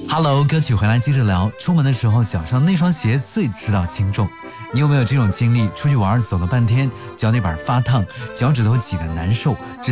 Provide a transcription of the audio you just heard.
Hello， 歌曲回来接着聊。出门的时候，脚上那双鞋最知道轻重。你有没有这种经历？出去玩走了半天，脚底板发烫，脚趾头挤得难受，